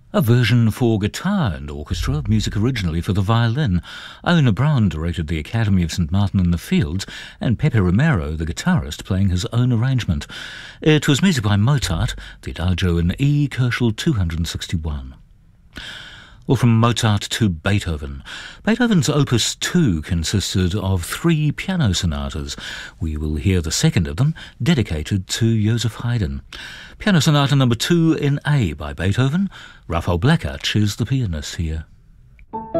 A version for guitar and orchestra of music originally for the violin. Ona Brown directed the Academy of St Martin in the Fields, and Pepe Romero, the guitarist, playing his own arrangement. It was music by Mozart, the Adagio in E, Koelschel 261. Well, from Mozart to Beethoven. Beethoven's Opus 2 consisted of 3 piano sonatas. We will hear the second of them, dedicated to Joseph Haydn. Piano Sonata No. 2 in A by Beethoven. Raphael Blekach is the pianist here.